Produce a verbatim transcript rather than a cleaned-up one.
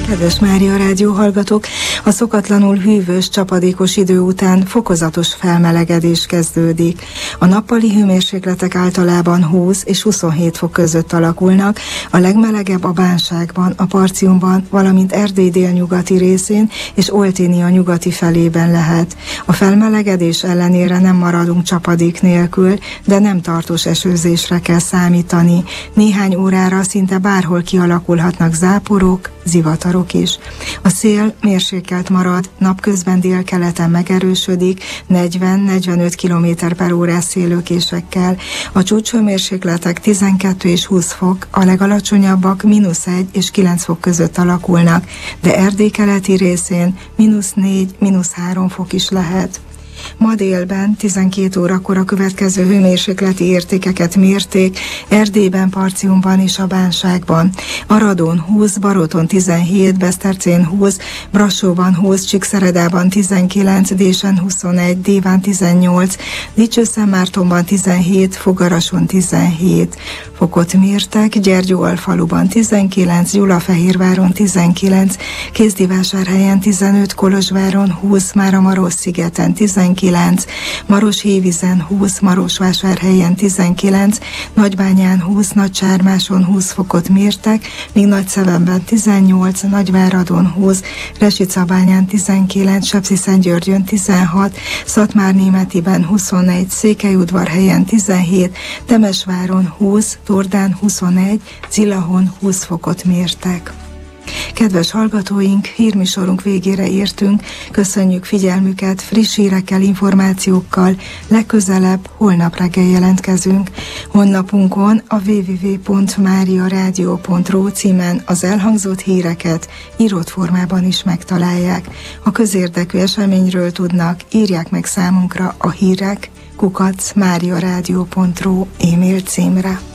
Kedves Mária Rádió hallgatók, a szokatlanul hűvös, csapadékos idő után fokozatos felmelegedés kezdődik. A nappali hőmérsékletek általában húsz és huszonhét fok között alakulnak, a legmelegebb a Bánságban, a Partiumban, valamint Erdély délnyugati részén és Olténia nyugati felében lehet. A felmelegedés ellenére nem maradunk csapadék nélkül, de nem tartós esőzésre kell számítani. Néhány órára szinte bárhol kialakulhatnak záporok, zivatarok is. A szél mérsékelt marad, napközben délkeleten megerősödik, negyven-negyvenöt kilométer per órás szélőkésekkel. A csúcshőmérsékletek tizenkettő és húsz fok, a legalacsonyabbak mínusz egy és kilenc fok között alakulnak, de Erdély keleti részén mínusz négy, mínusz három fok is lehet. Ma délben tizenkét órakor a következő hőmérsékleti értékeket mérték Erdélyben, Partiumban és a Bánságban. Aradon húsz, Baroton tizenhét, Besztercén húsz, Brassóban húsz, Csíkszeredában tizenkilenc, Désen huszonegy, Déván tizennyolc, Dicsőszentmártonban tizenhét, Fogarason tizenhét fokot mértek, Gyergyóalfaluban tizenkilenc, Gyulafehérváron tizenkilenc, Kézdivásárhelyen tizenöt, Kolozsváron húsz, Máramarosszigeten tizenkilenc, Maroshévízen húsz, Marosvásárhelyen tizenkilenc, Nagybányán húsz, Nagysármáson húsz fokot mértek, míg Nagyszebenben tizennyolc, Nagyváradon húsz, Resicabányán tizenkilenc, Sepsiszentgyörgyön tizenhat, Szatmárnémetiben huszonegy, Székelyudvarhelyen tizenhét, Temesváron húsz, Tordán huszonegy, Zilahon húsz fokot mértek. Kedves hallgatóink, hírműsorunk végére értünk, köszönjük figyelmüket, friss hírekkel, információkkal, legközelebb holnap reggel jelentkezünk. Honlapunkon a double-u double-u double-u pont mariaradio pont ru címen az elhangzott híreket írott formában is megtalálják. Ha közérdekű eseményről tudnak, írják meg számunkra a hírek kukac mariaradio pont ru e-mail címre.